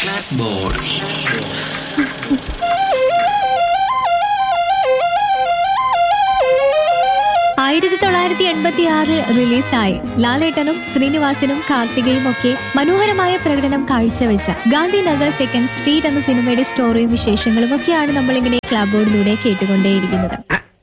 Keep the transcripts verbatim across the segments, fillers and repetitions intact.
ആയിരത്തി തൊള്ളായിരത്തി എൺപത്തി ആറിൽ റിലീസായി ലാലേട്ടനും ശ്രീനിവാസനും കാർത്തികയും ഒക്കെ മനോഹരമായ പ്രകടനം കാഴ്ചവെച്ച ഗാന്ധിനഗർ സെക്കൻഡ് സ്ട്രീറ്റ് എന്ന സിനിമയുടെ സ്റ്റോറിയും വിശേഷങ്ങളും ഒക്കെയാണ് നമ്മളിങ്ങനെ ക്ലബ് ബോർഡിലൂടെ കേട്ടുകൊണ്ടേയിരിക്കുന്നത്.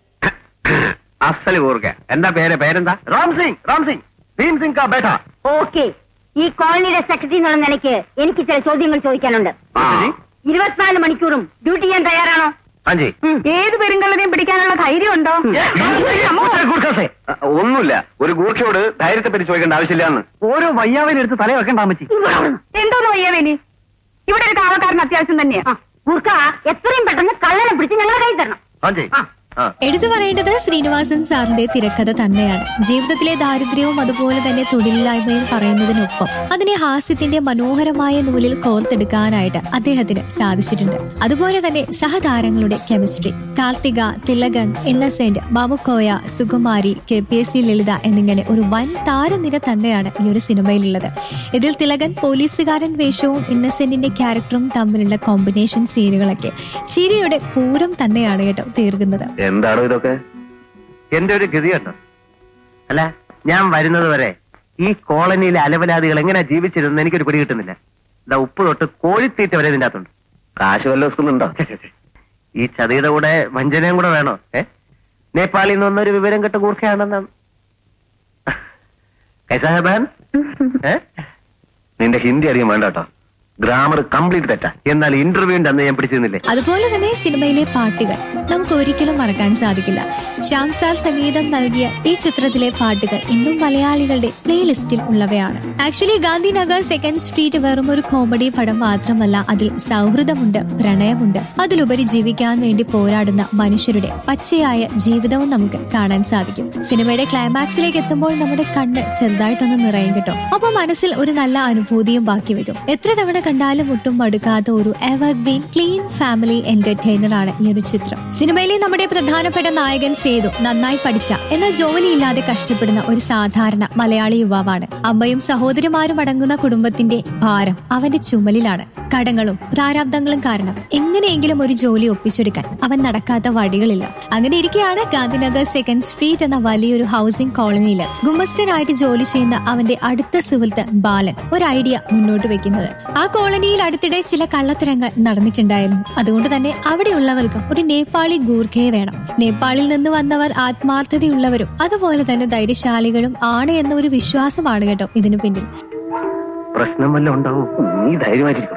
എന്താ പേര്? പേരെന്താ? റാം സിംഗ്. റാം സിംഗ് ഭീം സിംഗ് കാ ബേട്ട. ഓക്കെ, ഈ കോളനിയുടെ സെക്രട്ടറി എന്നുള്ള നിലയ്ക്ക് എനിക്ക് ചില ചോദ്യങ്ങൾ ചോദിക്കാനുണ്ട്. ഇരുപത്തിനാല് മണിക്കൂറും ഡ്യൂട്ടി ചെയ്യാൻ തയ്യാറാണോ? ഏത് പെരുങ്കള്ളനെയും പിടിക്കാനുള്ള ധൈര്യമുണ്ടോ? ഒന്നുമില്ല, ഒരു ഗൂർഖയോട് ധൈര്യത്തെ പറ്റി ചോദിക്കേണ്ട ആവശ്യമില്ലാന്ന്. ഓരോ വയ്യാവേനെടുത്ത് തല വെക്കണ്ട അമ്മച്ചി. എന്തോന്ന് വയ്യാവേനി? ഇവിടെ ഒരു കാവക്കാരന് അത്യാവശ്യം തന്നെയാ. ഗൂർഖ എത്രയും പെട്ടെന്ന് കള്ളനെ പിടിച്ച് ഞങ്ങളെ കൈ തരണം. എടുത്തു പറയേണ്ടത് ശ്രീനിവാസൻ സാറിന്റെ തിരക്കഥ തന്നെയാണ്. ജീവിതത്തിലെ ദാരിദ്ര്യവും അതുപോലെ തന്നെ തൊഴിലില്ലായ്മയും പറയുന്നതിനൊപ്പം അതിനെ ഹാസ്യത്തിന്റെ മനോഹരമായ നൂലിൽ കോർത്തെടുക്കാനായിട്ട് അദ്ദേഹത്തിന് സാധിച്ചിട്ടുണ്ട്. അതുപോലെ തന്നെ സഹതാരങ്ങളുടെ chemistry, Karthika, Thilakan, Innocent, Mamukkoya, Sukumari, K P S C ലളിത എന്നിങ്ങനെ ഒരു വൻ താരനിര തന്നെയാണ് ഈ ഒരു സിനിമയിലുള്ളത്. ഇതിൽ തിലകൻ പോലീസുകാരൻ വേഷവും ഇന്നസെന്റിന്റെ ക്യാരക്ടറും തമ്മിലുള്ള കോമ്പിനേഷൻ സീനുകളൊക്കെ ചിരിയുടെ പൂരം തന്നെയാണ് കേട്ടോ തീർക്കുന്നത്. എന്താണോ ഇതൊക്കെ? എന്റെ ഒരു ഗതിയുണ്ടോ? അല്ല, ഞാൻ വരുന്നത് വരെ ഈ കോളനിയിലെ അലവലാദികൾ എങ്ങനെയാ ജീവിച്ചിരുന്നത് എനിക്കൊരു പിടി കിട്ടുന്നില്ല. ഇതാ ഉപ്പ് തൊട്ട് കോഴിത്തീറ്റ വരെ ഇതിന്റെ അകത്തുണ്ട്. കാശ് വല്ല സ്കൂളുണ്ടോ? ഈ ചതിയുടെ കൂടെ വഞ്ചനയും കൂടെ വേണോ? ഏ നേപ്പാളിൽ നിന്ന് വന്നൊരു വിവരം കെട്ട് കൂർക്കയാണെന്നാണ്. കൈസാഹബാൻ, നിന്റെ ഹിന്ദി അധികം വേണ്ട കേട്ടോ. ഗ്രാമർ കംപ്ലീറ്റ് തെറ്റാ. എന്നാൽ ഇന്റർവ്യൂവിന്റെ അന്ന് ഞാൻ പിടിച്ചിരുന്നില്ലേ. അതുപോലെ തന്നെ സിനിമയിലെ പാട്ടുകൾ നമുക്ക് ഒരിക്കലും മറക്കാൻ സാധിക്കില്ല. ശ്യാം സാർ സംഗീതം നൽകിയ ഈ ചിത്രത്തിലെ പാട്ടുകൾ ഇന്നും മലയാളികളുടെ പ്ലേലിസ്റ്റിൽ ഉള്ളവയാണ്. ആക്ച്വലി ഗാന്ധിനഗർ സെക്കൻഡ് സ്ട്രീറ്റ് വെറും ഒരു കോമഡി പടം മാത്രമല്ല, അതിൽ സൗഹൃദമുണ്ട്, പ്രണയമുണ്ട്, അതിലുപരി ജീവിക്കാൻ വേണ്ടി പോരാടുന്ന മനുഷ്യരുടെ പച്ചയായ ജീവിതവും നമുക്ക് കാണാൻ സാധിക്കും. സിനിമയുടെ ക്ലൈമാക്സിലേക്ക് എത്തുമ്പോൾ നമ്മുടെ കണ്ണ് ചെറുതായിട്ടൊന്ന് നിറയും കേട്ടോ. അപ്പൊ മനസ്സിൽ ഒരു നല്ല അനുഭൂതിയും ബാക്കി വയ്ക്കും. എത്ര തവണ കണ്ടാലും ഒട്ടും മടുക്കാത്ത ഒരു എവർഗ്രീൻ ക്ലീൻ ഫാമിലി എന്റർടൈനർ ആണ് ഈ ഒരു ചിത്രം. സിനിമയിലെ നമ്മുടെ പ്രധാനപ്പെട്ട നായകൻ സേതു നന്നായി പഠിച്ച എന്നാൽ ജോലിയില്ലാതെ കഷ്ടപ്പെടുന്ന ഒരു സാധാരണ മലയാളി യുവാവാണ്. അമ്മയും സഹോദരിമാരും അടങ്ങുന്ന കുടുംബത്തിന്റെ ഭാരം അവന്റെ ചുമലിലാണ്. കടങ്ങളും പ്രാരാബ്ദങ്ങളും കാരണം എങ്ങനെയെങ്കിലും ഒരു ജോലി ഒപ്പിച്ചെടുക്കാൻ അവൻ നടക്കാത്ത വഴികളില്ല. അങ്ങനെ ഇരിക്കെയാണ് ഗാന്ധിനഗർ സെക്കൻഡ് സ്ട്രീറ്റ് എന്ന വലിയൊരു ഹൗസിംഗ് കോളനിയിൽ ഗുമസ്തനായിട്ട് ജോലി ചെയ്യുന്ന അവന്റെ അടുത്ത സുഹൃത്ത് ബാലൻ ഒരു ഐഡിയ മുന്നോട്ട് വെക്കുന്നത്. ആ കോളനിയിൽ അടുത്തിടെ ചില കള്ളത്തരങ്ങൾ നടന്നിട്ടുണ്ടായിരുന്നു. അതുകൊണ്ട് തന്നെ അവിടെയുള്ളവർക്കും ഒരു നേപ്പാളി ഗൂർഖയെ വേണം. നേപ്പാളിൽ നിന്ന് വന്നവർ ആത്മാർത്ഥതയുള്ളവരും അതുപോലെ തന്നെ ധൈര്യശാലികളും ആണ് എന്ന ഒരു വിശ്വാസമാണ് കേട്ടോ ഇതിനു പിന്നിൽ. പ്രശ്നം വല്ല ഉണ്ടാവും, നീ ധൈര്യമായിട്ടിരിക്കണം.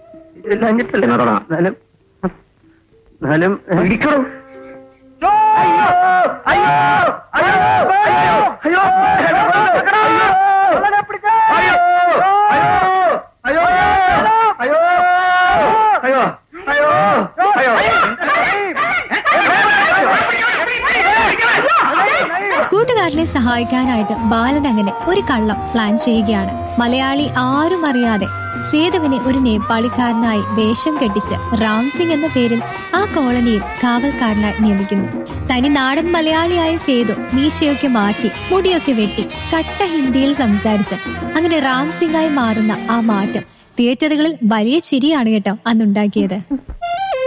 കൂട്ടുകാരനെ സഹായിക്കാനായിട്ട് ബാലൻ അങ്ങനെ ഒരു കള്ളം പ്ലാൻ ചെയ്യുകയാണ്. മലയാളി ആരും അറിയാതെ സേതുവിനെ ഒരു നേപ്പാളിക്കാരനായി വേഷം കെട്ടിച്ച് റാം സിംഗ് എന്ന പേരിൽ ആ കോളനിയിൽ കാവൽക്കാരനായി നിയമിക്കുന്നു. തനി നാടൻ മലയാളിയായ സേതു മീശയൊക്കെ മാറ്റി മുടിയൊക്കെ വെട്ടി കട്ട ഹിന്ദിയിൽ സംസാരിച്ച് അങ്ങനെ റാം സിംഗായി മാറുന്ന ആ മാറ്റം തിയേറ്ററുകളിൽ വലിയ ചിരിയാണ് കേട്ടോ അന്നുണ്ടാക്കിയത്.